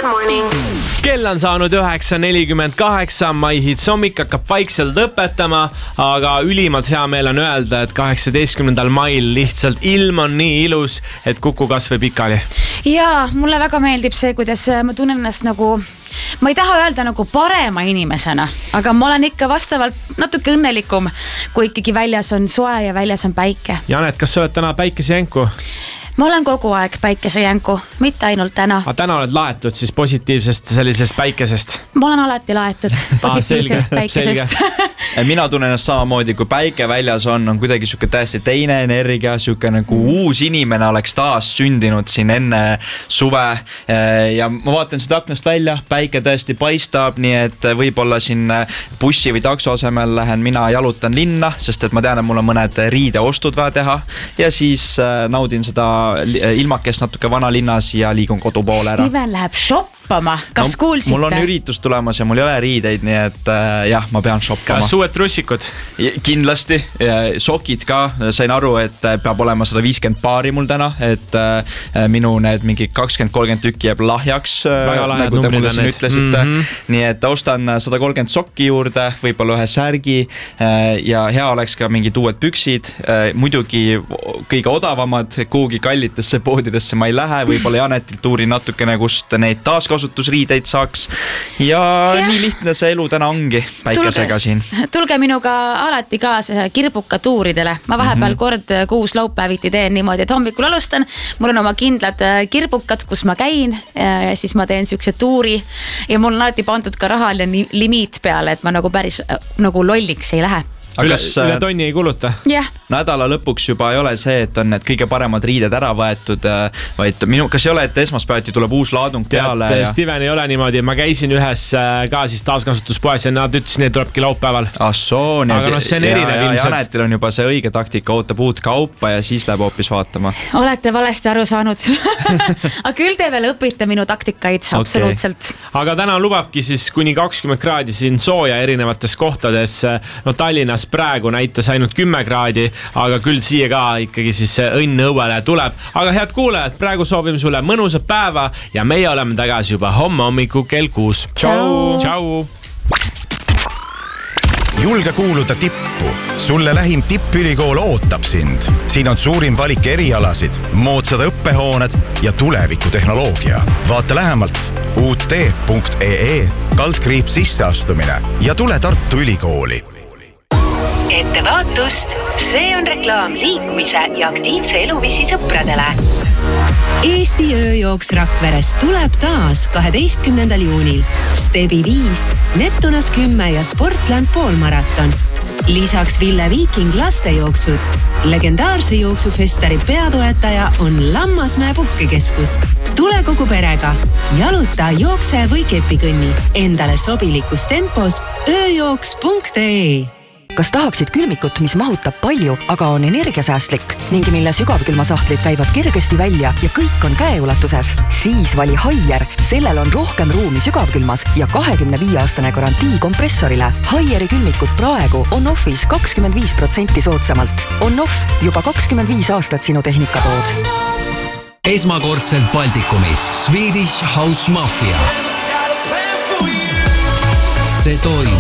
morning. Kell on saanud 9:48, My Hits hommik hakkab vaikselt lõpetama, aga ülimalt hea meel on öelda, et 18. mail lihtsalt ilm on nii ilus, et Kuku kas või pikali. Ja mulle väga meeldib see, kuidas ma tunnen ennast nagu, ma ei taha öelda nagu parema inimesena, aga ma olen ikka vastavalt natuke õnnelikum, kui ikkagi väljas on soe ja väljas on päike. Janet, kas sa oled täna päikesejänku? Ma olen kogu aeg päikesejänku, mitte ainult täna. Aga täna oled laetud siis positiivsest sellisest päikesest? Ma olen alati laetud positiivsest päikesest. Mina tunnen ennast samamoodi, kui päike väljas on kuidagi siuke täiesti teine energia, siuke nagu uus inimene oleks taas sündinud siin enne suve. Ja ma vaatan seda aknast välja, päike tõesti paistab, nii et võib-olla siin bussi või takso asemel lähen mina jalutan linna, sest et ma tean, et mul on mõned riideostud vaja teha ja siis naudin seda ilmakest natuke vanalinnas ja liigun kodu poole ära. Steven läheb shoppama, kas kuulsite? Mul on üritus tulemas ja mul ei ole riideid, nii et jah, ma pean shoppama. Kas uued trussikud? Kindlasti, sokid ka, sain aru, et peab olema 150 paari mul täna, et minu need mingi 20-30 tükki jääb lahjaks, nagu te mulle siin ütlesite. Nii et ostan 130 sokki juurde, võib-olla ühe särgi ja hea oleks ka mingid uued püksid, muidugi kõige odavamad, kuhugi kallitesse poodidesse ma ei lähe, võib-olla Janetilt uurin natukene, kust neid taaskasutusriideid saaks ja nii lihtne see elu täna ongi päikesega siin. Tulge minuga alati kaasa kirbukatuuridele. Ma vahepeal kord kuus laupäeviti teen niimoodi, et hommikul alustan. Mul on oma kindlad kirbukad, kus ma käin ja siis ma teen siukse tuuri ja mul on alati pandud ka rahaline limiit peale, et ma nagu päris nagu lolliks ei lähe. Üle tonni ei kuluta? Jah. Nädala lõpuks juba ei ole see, et on need kõige paremad riided ära võetud, vaid kas ei ole, et esmaspäevati tuleb uus laadung peale? Ja... Steven ei ole niimoodi, ma käisin ühes ka siis taaskasutuspoes ja nad ütlesin, et tulebki laupäeval. Aga see on erinev ilmselt. Janetil on juba see õige taktika, ootab uut kaupa ja siis läheb hoopis vaatama. Olete valesti aru saanud. Aga küll te veel õpite minu taktikaid, absoluutselt. Aga täna lubabki siis kuni 20 kraadi siin sooja erinevates kohtades. No Tallinnas praegu näitas ainult 10 kraadi, aga küll siia ka ikkagi siis õnn õuele tuleb. Aga head kuulajad, praegu soovime sulle mõnusat päeva ja meie oleme tagasi juba homme hommiku kell 6. Tšau! Tšau! Julge kuuluda tippu. Sulle lähim tippülikool ootab sind. Siin on suurim valik erialasid, moodsad õppehooned ja tulevikutehnoloogia. Vaata lähemalt ut.ee/ sisseastumine ja tule Tartu Ülikooli. Ettevaatust, see on reklaam liikumise ja aktiivse eluviisi sõpradele. Eesti ööjooks Rakverest tuleb taas 12. juunil. Stebi 5, Neptunas 10 ja Sportland poolmaraton. Lisaks Ville Viiking lastejooksud. Legendaarse jooksufestari peatoetaja on Lammasmäe puhkekeskus. Tule kogu perega. Jaluta, jookse või kepikõnni. Endale sobilikus tempos ööjooks.ee. Kas tahaksid külmikut, mis mahutab palju, aga on energiasäästlik ning mille sügavkülmasahtlid käivad kergesti välja ja kõik on käeulatuses? Siis vali Haier. Sellel on rohkem ruumi sügavkülmas ja 25-aastane garantii kompressorile. Haieri külmikut praegu on offis 25% soodsamalt. On off juba 25 aastat sinu tehnikatood. Esmakordselt Baltikumis Swedish House Mafia. See toimub